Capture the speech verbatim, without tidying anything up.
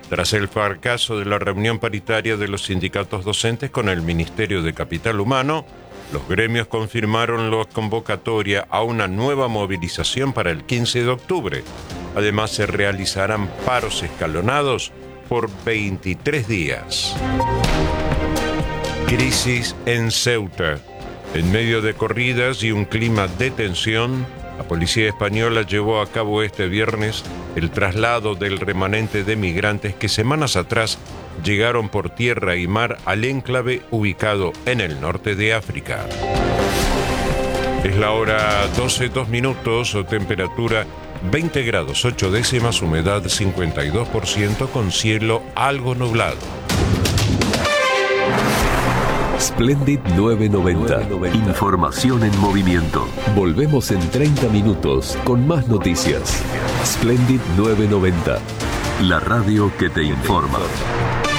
Tras el fracaso de la reunión paritaria de los sindicatos docentes con el Ministerio de Capital Humano, los gremios confirmaron la convocatoria a una nueva movilización para el quince de octubre. Además, se realizarán paros escalonados por veintitrés días. Crisis en Ceuta. En medio de corridas y un clima de tensión, la policía española llevó a cabo este viernes el traslado del remanente de migrantes que semanas atrás llegaron por tierra y mar al enclave ubicado en el norte de África. Es la hora doce, dos minutos, temperatura veinte grados ocho décimas, humedad cincuenta y dos por ciento con cielo algo nublado. Splendid novecientos noventa. Información en movimiento. Volvemos en treinta minutos con más noticias. Splendid novecientos noventa. La radio que te informa.